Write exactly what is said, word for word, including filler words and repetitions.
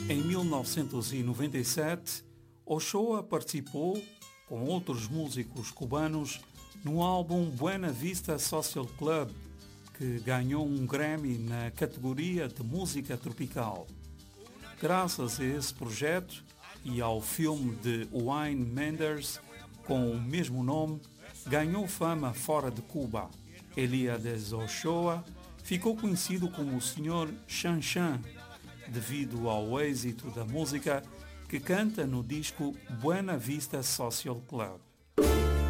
Em mil novecentos e noventa e sete, Ochoa participou, com outros músicos cubanos, no álbum Buena Vista Social Club, que ganhou um Grammy na categoria de música tropical. Graças a esse projeto e ao filme de Wayne Menders com o mesmo nome, ganhou fama fora de Cuba. Eliades Ochoa ficou conhecido como o senhor Chan Chan, devido ao êxito da música que canta no disco Buena Vista Social Club.